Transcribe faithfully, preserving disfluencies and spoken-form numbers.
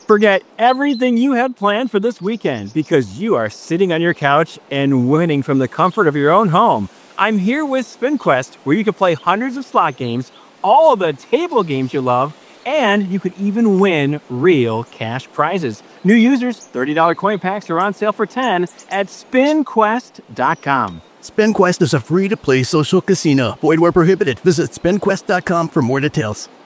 Forget everything you had planned for this weekend because you are sitting on your couch and winning from the comfort of your own home. I'm here with SpinQuest, where you can play hundreds of slot games, all of the table games you love, and you could even win real cash prizes. New users, thirty dollars coin packs are on sale for ten dollars at spin quest dot com. SpinQuest is a free-to-play social casino. Void where prohibited. Visit spin quest dot com for more details.